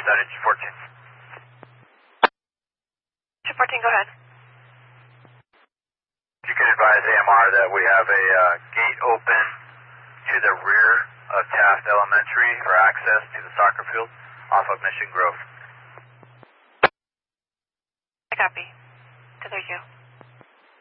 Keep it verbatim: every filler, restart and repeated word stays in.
North side of G fourteen. G fourteen, go ahead. You can advise A M R that we have a uh, gate open to the rear of Taft Elementary for access to the soccer field off of Mission Grove. I copy. two thirty.